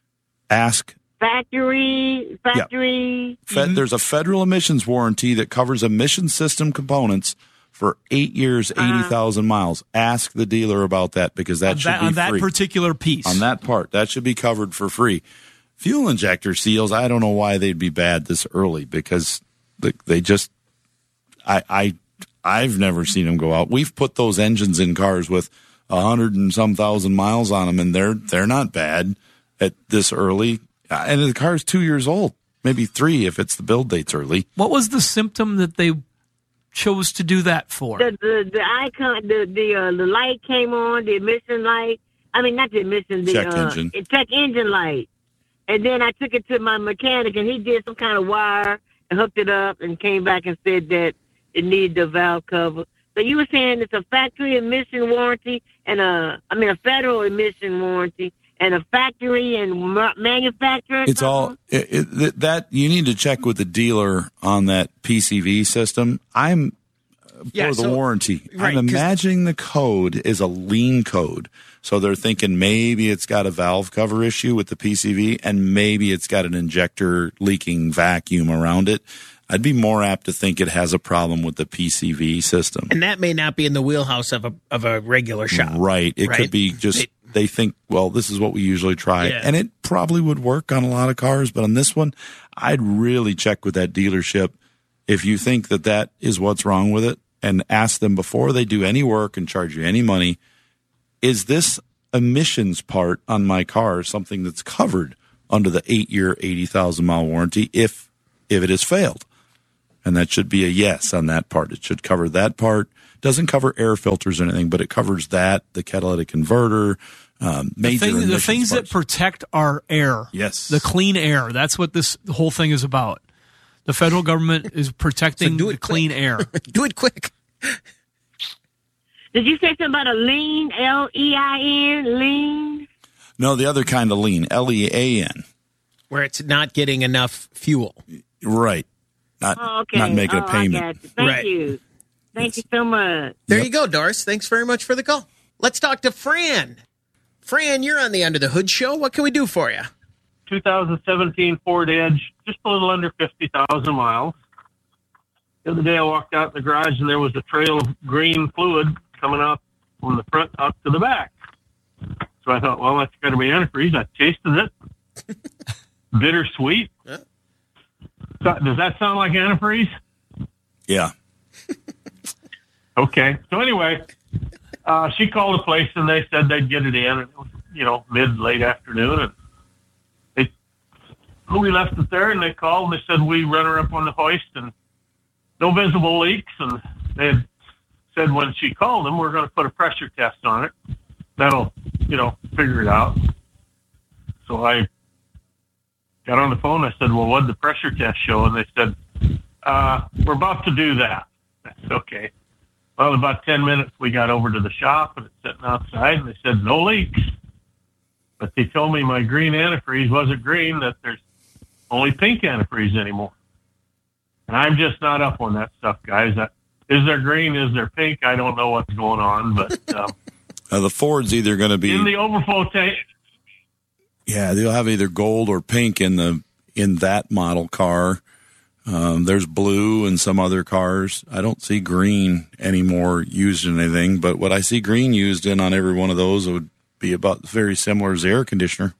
Ask. Factory, factory. Yeah. Fe- there's a federal emissions warranty that covers emission system components for eight years, eighty thousand uh, miles. Ask the dealer about that because that should that, be on that free. particular piece. On that part, that should be covered for free. Fuel injector seals, I don't know why they'd be bad this early because they, they just, I, I, I've never seen them go out. We've put those engines in cars with a hundred and some thousand miles on them, and they're they're not bad at this early. And the car's two years old, maybe three if it's the build date's early. What was the symptom that they chose to do that for? The the, the icon, the the uh, the light came on, the emission light. I mean, not the emission, the check uh, engine. check engine light. And then I took it to my mechanic, and he did some kind of wire and hooked it up, and came back and said that it needed the valve cover. So you were saying it's a factory emission warranty and a, I mean, a federal emission warranty and a factory and ma- manufacturer. It's all it, it, that you need to check with the dealer on that P C V system. I'm for Yeah, the so- warranty. right, I'm 'cause- imagining the code is a lean code. So they're thinking maybe it's got a valve cover issue with the P C V and maybe it's got an injector leaking vacuum around it. I'd be more apt to think it has a problem with the P C V system. And that may not be in the wheelhouse of a of a regular shop. Right. It right? could be just They- they think, well, this is what we usually try. Yeah. And it probably would work on a lot of cars. But on this one, I'd really check with that dealership if you think that that is what's wrong with it, and ask them before they do any work and charge you any money, is this emissions part on my car something that's covered under the eight-year, eighty thousand mile warranty if if it has failed? And that should be a yes on that part. It should cover that part. Doesn't cover air filters or anything, but it covers that, the catalytic converter, um, The, major thing, the emissions things parts. that protect our air. Yes. The clean air. That's what this whole thing is about. The federal government is protecting do it the clean air. Do it quick. Did you say something about a lean, L E I N, lean? No, the other kind of lean, L E A N. Where it's not getting enough fuel. Right. Not, Oh, okay. not making oh, a payment. I got you. Thank Right. you. Thank you so much. There you go, Doris. Thanks very much for the call. Let's talk to Fran. Fran, you're on the Under the Hood show. What can we do for you? two thousand seventeen Ford Edge, just a little under fifty thousand miles. The other day I walked out in the garage and there was a trail of green fluid coming out from the front up to the back. So I thought, well, that's got to be antifreeze. I tasted it. Bittersweet. Yeah. So, does that sound like antifreeze? Yeah. Okay. So anyway, uh, she called the place and they said they'd get it in. And it was, you know, mid, late afternoon. And they, we left it there and they called and they said we run her up on the hoist and no visible leaks. And they had said when she called them, we're going to put a pressure test on it. That'll, you know, figure it out. So I got on the phone. I said, well, what did the pressure test show? And they said, uh, we're about to do that. I said, okay. Well, in about ten minutes, we got over to the shop and it's sitting outside and they said, no leaks. But they told me my green antifreeze wasn't green, that there's only pink antifreeze anymore. And I'm just not up on that stuff, guys. That, is there green? Is there pink? I don't know what's going on, but um, Uh, the Ford's either going to be in the overflow tank. Yeah, they'll have either gold or pink in the in that model car. Um, there's blue in some other cars. I don't see green anymore used in anything, but what I see green used in on every one of those would be about very similar as the air conditioner.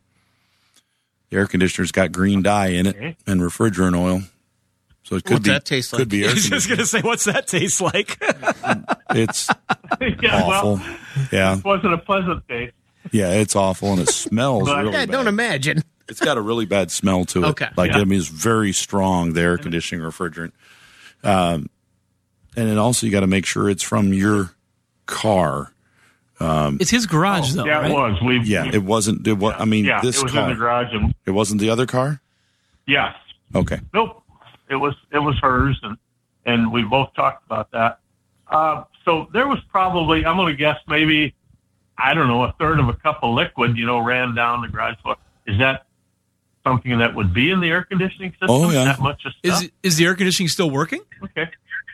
The air conditioner's got green dye in it Okay. and refrigerant oil. So it could What's be that taste could like? be air I was just conditioner. going to say, what's that taste like? It's Yeah, awful. well, Yeah. it wasn't a pleasant taste. Yeah, it's awful and it smells But- really Yeah, bad. don't imagine. It's got a really bad smell to it. Okay. Like, Yeah. I mean, it's very strong, the air conditioning refrigerant. Um, and then also you got to make sure it's from your car. Um, It's his garage, though, Yeah, right? it was. We, yeah, it wasn't, it was, I mean, yeah, this it was car. in the garage, and It wasn't the other car? yes, Okay. nope, it was it was hers, and and we both talked about that. Uh, so there was probably, I'm going to guess, maybe I don't know, a third of a cup of liquid, you know, ran down the garage floor. Is that something that would be in the air conditioning system? Oh, yeah. That much of stuff? Is is the air conditioning still working? Okay.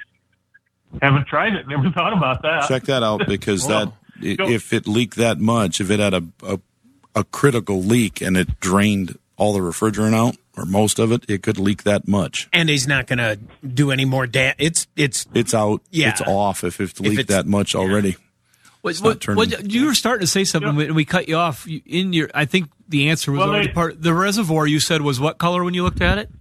Haven't tried it. Never thought about that. Check that out because that, Well, i- go- if it leaked that much, if it had a, a, a critical leak and it drained all the refrigerant out or most of it, it could leak that much. And he's not going to do any more da- It's, it's, It's out. Yeah. It's off if it's leaked it's- that much already. What, It's not what, turning- what, you were starting to say something when we cut you off. You- In your, I think the answer was Well, already they- part. The reservoir you said was what color when you looked at it?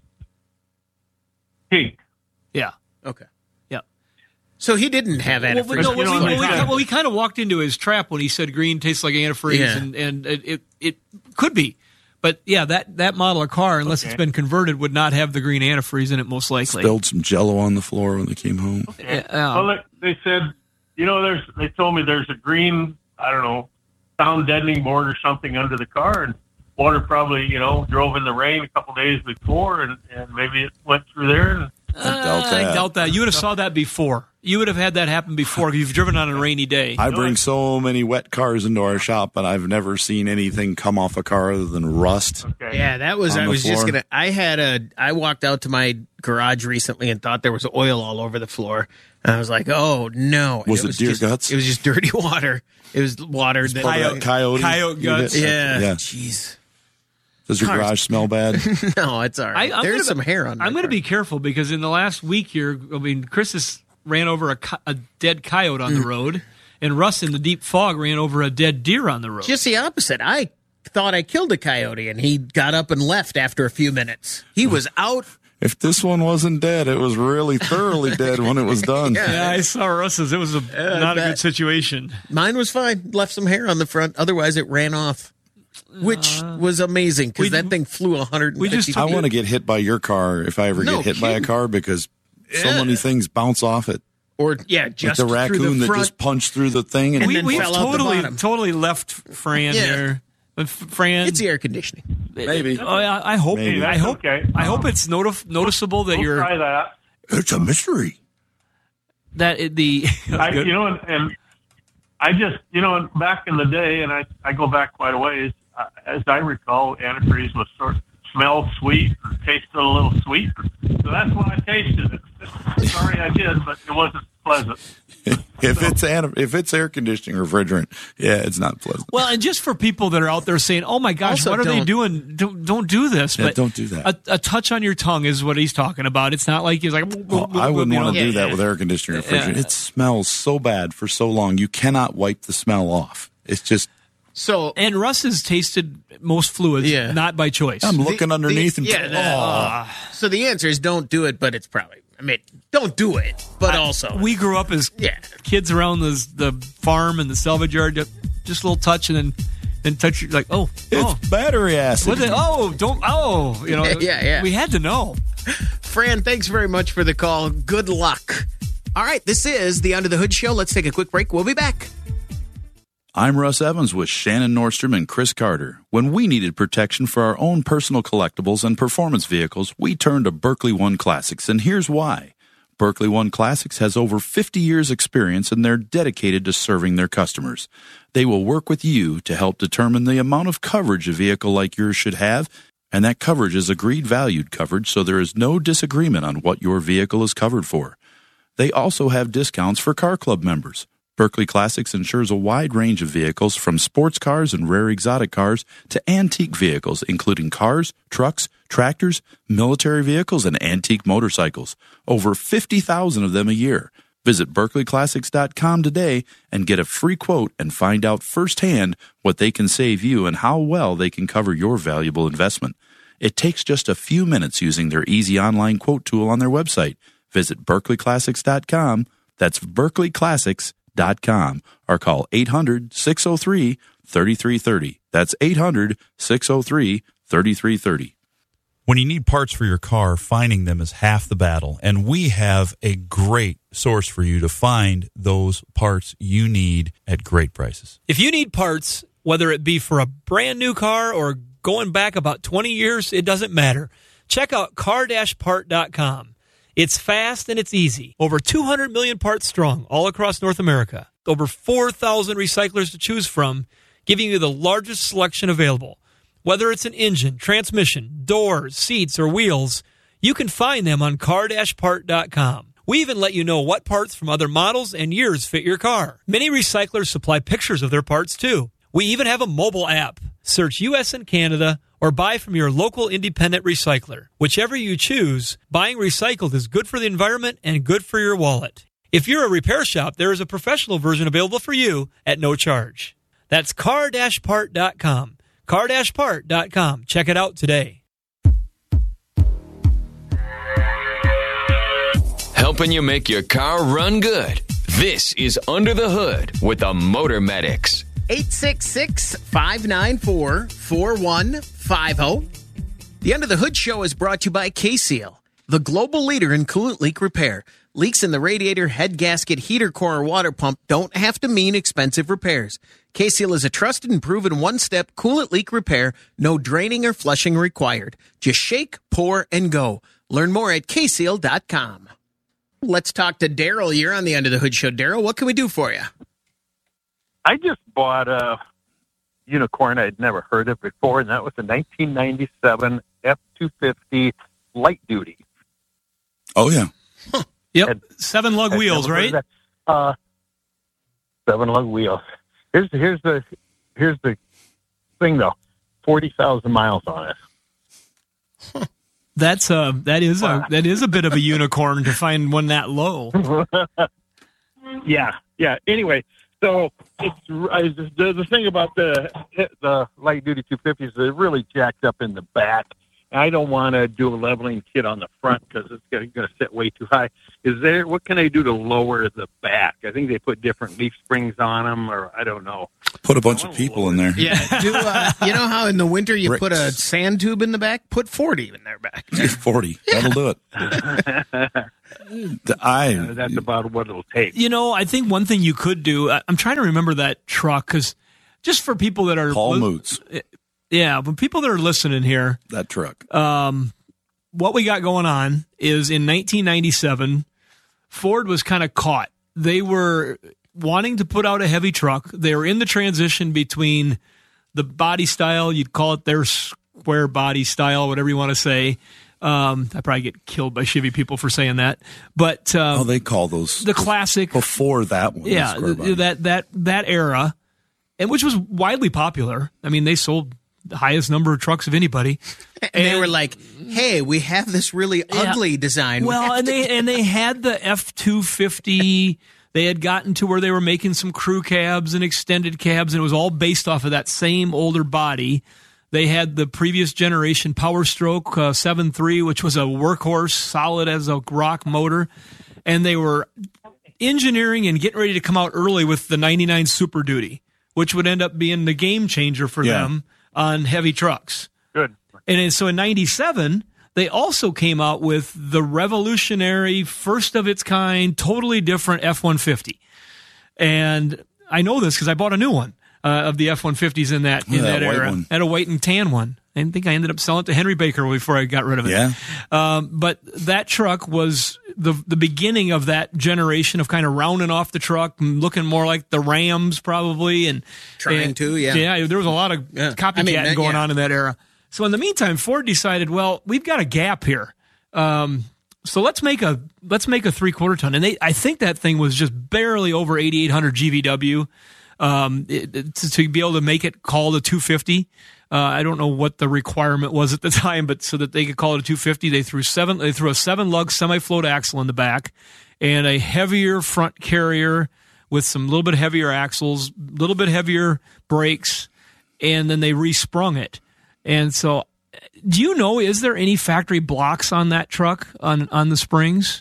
Pink. Yeah. okay. Yeah. So he didn't have Well, antifreeze. but no, You well, know, we, they well, we, have- well, we kind of walked into his trap when he said green tastes like antifreeze, Yeah. and, and it, it it could be. But yeah, that, that model of car, unless Okay. it's been converted, would not have the green antifreeze in it, most likely. Spilled some Jello on the floor when they came home. Yeah. Well, they, they said, you know, there's. They told me there's a green, I don't know, sound deadening board or something under the car, and water probably, you know, drove in the rain a couple days before, and, and maybe it went through there. And I doubt that. I doubt that. You would have saw that before. You would have had that happen before because you've driven on a rainy day. I bring so many wet cars into our shop, but I've never seen anything come off a car other than rust. Yeah, that was. on I the was just floor. gonna. I had a. I walked out to my garage recently and thought there was oil all over the floor. And I was like, "Oh no!" Was it deer just, guts? It was just dirty water. It was water that coyote- coyote- coyote guts. You hit- Yeah. Yeah. Jeez. Does your Cars- garage smell bad? No, it's all right. I, I'm There's gonna, some hair on. I'm going to be careful because in the last week here, I mean, Chris has ran over a, co- a dead coyote on the Mm. road, and Russ in the deep fog ran over a dead deer on the road. Just the opposite. I thought I killed a coyote, and he got up and left after a few minutes. He was out. If this one wasn't dead, it was really thoroughly dead when it was done. Yeah, I saw Russ's. It was a, I not a bet. good situation. Mine was fine. Left some hair on the front. Otherwise, it ran off, which was amazing because that thing flew one hundred fifty I feet. want to get hit by your car if I ever No get hit by a kidding. car because so Yeah. many things bounce off it. Or yeah, Like just the through raccoon the that front. just punched through the thing and, we then we fell out the totally bottom. totally left Fran Yeah. there. But F- Fran, It's the air conditioning. Maybe. Oh, yeah, I hope. Maybe. I That's hope. okay. I hope it's notif- noticeable that we'll you're try that. It's a mystery. that it, the. I, you know, and, and I just, you know, back in the day, and I, I go back quite a ways. Uh, as I recall, antifreeze was sort of smelled sweet, and tasted a little sweet. So that's what I tasted. It. Sorry, I did, but it wasn't pleasant. If it's an, if it's air conditioning refrigerant, yeah, it's not pleasant. Well, and just for people that are out there saying, "Oh my gosh, Also what are they don't- doing? Don't, don't do this." Yeah, but don't do that. A, a touch on your tongue is what he's talking about. It's not like he's like. Oh, I wouldn't you know, want to do Yeah, that yeah. with air conditioning refrigerant. Yeah. It smells so bad for so long. You cannot wipe the smell off. It's just So And Russ has tasted most fluids, Yeah. not by choice. I'm looking the- underneath the- and yeah, the- oh. so the answer is don't do it, but it's probably. I mean, don't do it, but also we grew up as yeah. kids around the the farm and the salvage yard. Just a little touch, and then then touch. You're like, oh, It's oh, battery acid. what the, oh, don't, oh, you know, Yeah, yeah. We had to know. Fran, thanks very much for the call. Good luck. All right, this is the Under the Hood Show. Let's take a quick break. We'll be back. I'm Russ Evans with Shannon Nordstrom and Chris Carter. When we needed protection for our own personal collectibles and performance vehicles, we turned to Berkeley One Classics, and here's why. Berkeley One Classics has over fifty years experience and they're dedicated to serving their customers. They will work with you to help determine the amount of coverage a vehicle like yours should have, and that coverage is agreed valued coverage, so there is no disagreement on what your vehicle is covered for. They also have discounts for Car Club members. Berkeley Classics insures a wide range of vehicles from sports cars and rare exotic cars to antique vehicles, including cars, trucks, tractors, military vehicles, and antique motorcycles. Over fifty thousand of them a year. Visit berkeley classics dot com today and get a free quote and find out firsthand what they can save you and how well they can cover your valuable investment. It takes just a few minutes using their easy online quote tool on their website. Visit berkeley classics dot com. That's berkeley classics dot com or call eight hundred, six oh three, three three three oh. That's eight hundred, six oh three, three three three oh. When you need parts for your car, finding them is half the battle, and we have a great source for you to find those parts you need at great prices. If you need parts, whether it be for a brand new car or going back about twenty years, it doesn't matter. Check out car dash part dot com. It's fast and it's easy. Over two hundred million parts strong all across North America. Over four thousand recyclers to choose from, giving you the largest selection available. Whether it's an engine, transmission, doors, seats, or wheels, you can find them on car dash part dot com. We even let you know what parts from other models and years fit your car. Many recyclers supply pictures of their parts too. We even have a mobile app. Search U S and Canada or buy from your local independent recycler. Whichever you choose, buying recycled is good for the environment and good for your wallet. If you're a repair shop, there is a professional version available for you at no charge. That's car dash part dot com. car dash part dot com. Check it out today. Helping you make your car run good. This is Under the Hood with the Motor Medics. eight six six, five nine four, four one five oh. The Under the Hood Show is brought to you by K-Seal, the global leader in coolant leak repair. Leaks in the radiator, head gasket, heater core, or water pump don't have to mean expensive repairs. K-Seal is a trusted and proven one-step coolant leak repair, no draining or flushing required. Just shake, pour, and go. Learn more at K seal dot com. Let's talk to Daryl. You're on the Under the Hood Show. Daryl, what can we do for you? I just bought a unicorn I'd never heard of before, and that was a nineteen ninety-seven F two fifty light duty. Oh, yeah. Huh. Yep. And seven lug I'd wheels, never heard right? of that. Uh, seven lug wheels. Here's the, here's the here's the thing though. Forty thousand miles on it. Huh. That's a that is a that is a bit of a unicorn to find one that low. yeah, yeah. Anyway, so it's I, the the thing about the the light duty two fifties is they're really jacked up in the back. I don't want to do a leveling kit on the front because it's going to sit way too high. Is there, what can I do to lower the back? I think they put different leaf springs on them, or I don't know. Put a bunch of people in there. Yeah, do, uh, you know how in the winter you Bricks. put a sand tube in the back? Put forty in their back. forty. That'll do it. The, I, Uh, that's about what it'll take. You know, I think one thing you could do, I- I'm trying to remember that truck, because just for people that are... Paul Moots. Yeah, but people that are listening here... That truck. Um, what we got going on is in nineteen ninety-seven, Ford was kind of caught. They were wanting to put out a heavy truck. They were in the transition between the body style, you'd call it their square body style, whatever you want to say. Um, I probably get killed by Chevy people for saying that, but um, oh, they call those the classic before that one. Yeah, th- that that that era, and which was widely popular. I mean, they sold the highest number of trucks of anybody, and, and they were like, "Hey, we have this really ugly yeah. design." We well, and they get- and they had the F two fifty. They had gotten to where they were making some crew cabs and extended cabs, and it was all based off of that same older body. They had the previous generation Power Stroke uh, seven three, which was a workhorse, solid as a rock motor. And they were engineering and getting ready to come out early with the ninety-nine Super Duty, which would end up being the game changer for Yeah. them on heavy trucks. Good. And then, so in ninety-seven, they also came out with the revolutionary, first of its kind, totally different F one fifty. And I know this because I bought a new one. Uh, of the F one fifties in that in Yeah, that, that white era. one. I had a white and tan one. I think I ended up selling it to Henry Baker before I got rid of it. Yeah. Um, but that truck was the the beginning of that generation of kind of rounding off the truck and looking more like the Rams probably. And Trying and- to, yeah. Yeah, there was a lot of Yeah. copycatting I mean, that- going yeah. on in that era. So in the meantime, Ford decided, well, we've got a gap here. Um, so let's make a let's make a three quarter ton. And they, I think that thing was just barely over eighty-eight hundred G V W. Um, it, it- to, to be able to make it called a two fifty. Uh, I don't know what the requirement was at the time, but so that they could call it a two fifty, they threw seven, they threw a seven lug semi-float axle in the back and a heavier front carrier with some little bit heavier axles, little bit heavier brakes, and then they resprung it. And so, do you know, is there any factory blocks on that truck on, on the springs?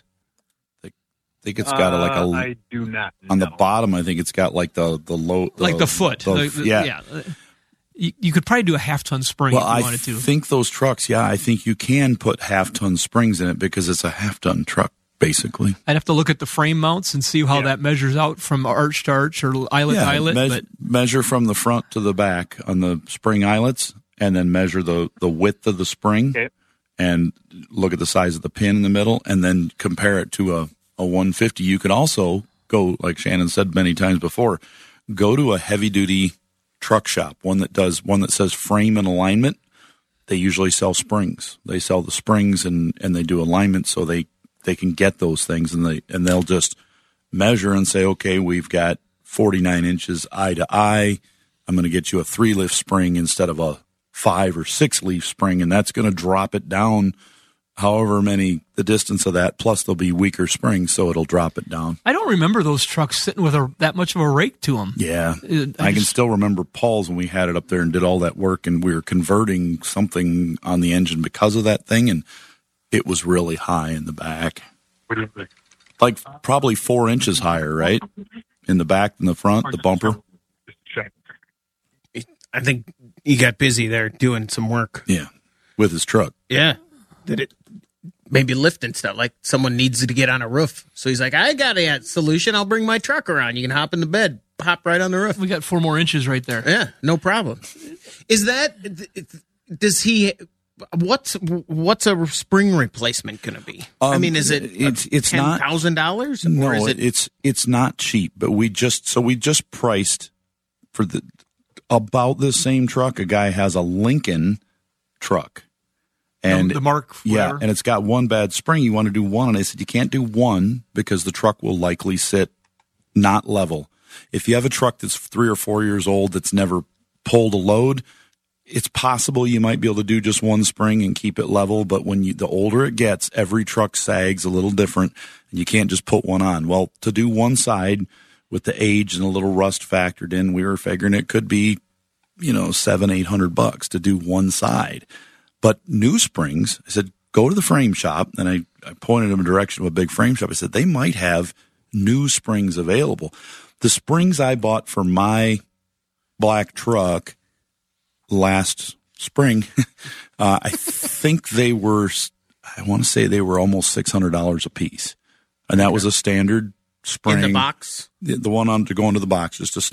I think it's got a, like a Uh, I do not. on the bottom. I think it's got like the the low, the, Like the foot. the- The- the- yeah. You, you could probably do a half ton spring Well, if you I wanted to. think those trucks. Yeah, I think you can put half ton springs in it because it's a half ton truck basically. I'd have to look at the frame mounts and see how that measures out from arch to arch or eyelet to eyelet. meas- but measure from the front to the back on the spring eyelets, and then measure the the width of the spring, Okay. and look at the size of the pin in the middle, and then compare it to a a one fifty. You could also go, like Shannon said many times before, go to a heavy duty truck shop, one that does one that says frame and alignment. They usually sell springs. They sell the springs and and they do alignment, so they they can get those things, and they and they'll just measure and say, okay, we've got forty-nine inches eye to eye. I'm going to get you a three lift spring instead of a five or six leaf spring, and that's going to drop it down however many the distance of that, plus there'll be weaker springs, so it'll drop it down. I don't remember those trucks sitting with a, that much of a rake to them. Yeah. I, I, can just- still remember Paul's when we had it up there and did all that work, and we were converting something on the engine because of that thing, and it was really high in the back. What do you think? Like probably four inches higher, right? In the back than the front, the bumper. I think he got busy there doing some work. Yeah, with his truck. Yeah, did it maybe lifting stuff like someone needs to get on a roof. So he's like, I got a solution. I'll bring my truck around. You can hop in the bed, hop right on the roof. We got four more inches right there. Yeah, no problem. Is that does he? What's what's a spring replacement going to be? Um, I mean, is it it's it's ten not thousand dollars? No, or is it, it's it's not cheap. But we just so we just priced for the about the same truck. A guy has a Lincoln truck, and the, the Mark, yeah, whatever. and it's got one bad spring. You want to do one, and I said you can't do one because the truck will likely sit not level. If you have a truck that's three or four years old that's never pulled a load, it's possible you might be able to do just one spring and keep it level, but when you, the older it gets, every truck sags a little different, and you can't just put one on. Well, to do one side with the age and a little rust factored in, we were figuring it could be, you know, seven, eight hundred bucks to do one side. But new springs, I said, go to the frame shop, and I, I pointed them in the direction of a big frame shop. I said, they might have new springs available. The springs I bought for my black truck last spring, uh, I think they were, I want to say they were almost six hundred dollars a piece. And that was a standard spring. in the box? The, the one on to go into the box, just a